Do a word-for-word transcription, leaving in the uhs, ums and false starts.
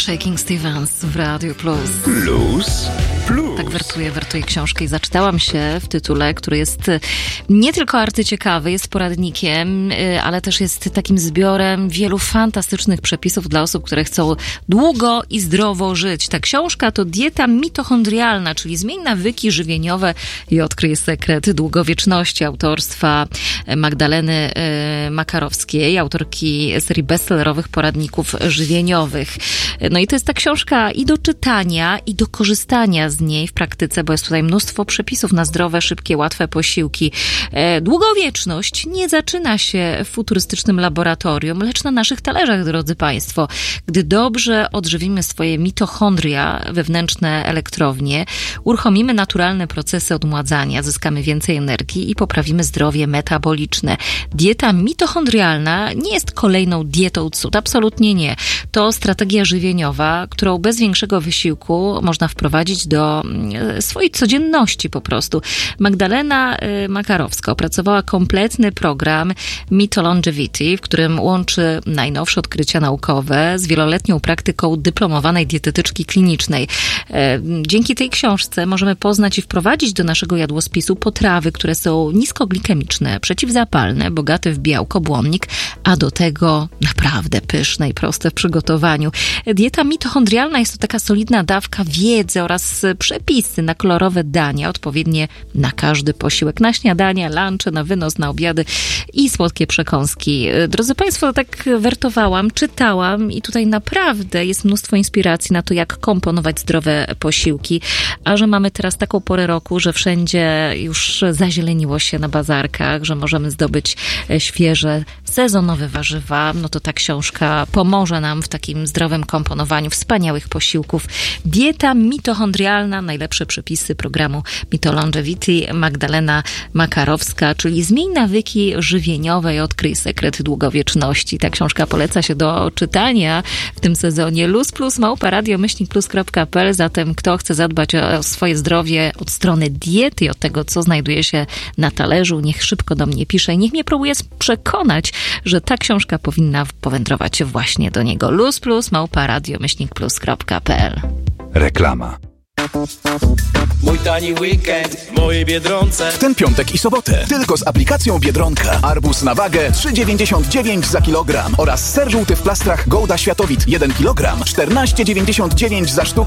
Shaking Stevens w Radio Plus. Plus, plus. Tak wertuję, wertuję książkę i zaczytałam się w tytule, który jest nie tylko arcyciekawy, jest poradnikiem, ale też jest takim zbiorem wielu fantastycznych przepisów dla osób, które chcą długo i zdrowo żyć. Ta książka to dieta mitochondrialna, czyli zmień nawyki żywieniowe i odkryj sekret długowieczności, autorstwa Magdaleny Makarowskiej, autorki serii bestsellerowych poradników żywieniowych. No i to jest ta książka i do czytania, i do korzystania z niej w praktyce, bo jest tutaj mnóstwo przepisów na zdrowe, szybkie, łatwe posiłki. Długowieczność nie zaczyna się w futurystycznym laboratorium, lecz na naszych talerzach, drodzy Państwo. Gdy dobrze odżywimy swoje mitochondria, wewnętrzne elektrownie, uruchomimy naturalne procesy odmładzania, zyskamy więcej energii i poprawimy zdrowie metaboliczne. Dieta mitochondrialna nie jest kolejną dietą cud, absolutnie nie. To strategia żywieniowa, którą bez większego wysiłku można wprowadzić do swojej codzienności po prostu. Magdalena Makarowska opracowała kompletny program Mitolongevity, w którym łączy najnowsze odkrycia naukowe z wieloletnią praktyką dyplomowanej dietetyczki klinicznej. Dzięki tej książce możemy poznać i wprowadzić do naszego jadłospisu potrawy, które są niskoglikemiczne, przeciwzapalne, bogate w białko, błonnik, a do tego naprawdę pyszne i proste w przygotowaniu. Dieta mitochondrialna jest to taka solidna dawka wiedzy oraz przepisy na kolorowe dania, odpowiednie na każdy posiłek, na śniadania, lunche, na wynos, na obiady i słodkie przekąski. Drodzy Państwo, tak wertowałam, czytałam i tutaj naprawdę jest mnóstwo inspiracji na to, jak komponować zdrowe posiłki, a że mamy teraz taką porę roku, że wszędzie już zazieleniło się na bazarkach, że możemy zdobyć świeże, sezonowe warzywa, no to ta książka pomoże nam w takim zdrowym komponowaniu wspaniałych posiłków. Dieta mitochondrialna, najlepsze przepisy programu Mitolongevity, Magdalena Makarowska, czyli zmień nawyki żywieniowe i odkryj sekret długowieczności. Ta książka poleca się do czytania w tym sezonie. Luz plus małpa radio myślnik plus kropka p l. Zatem kto chce zadbać o swoje zdrowie od strony diety i od tego, co znajduje się na talerzu, niech szybko do mnie pisze i niech mnie próbuje przekonać, że ta książka powinna powędrować właśnie do niego. Luz plus małpa radio myślnik plus kropka p l. Reklama. Mój tani weekend w mojej Biedronce. W ten piątek i sobotę tylko z aplikacją Biedronka. Arbuz na wagę trzy dziewięćdziesiąt dziewięć za kilogram oraz ser żółty w plastrach Gouda Światowit jeden kilogram czternaście dziewięćdziesiąt dziewięć za sztukę.